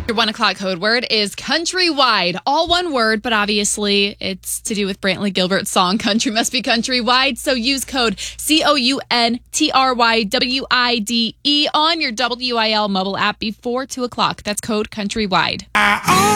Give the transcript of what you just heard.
Your 1 o'clock code word is countrywide. All one word, but obviously it's to do with Brantley Gilbert's song, Country Must Be Countrywide. So use code COUNTRYWIDE on your WIL mobile app before 2 o'clock. That's code countrywide.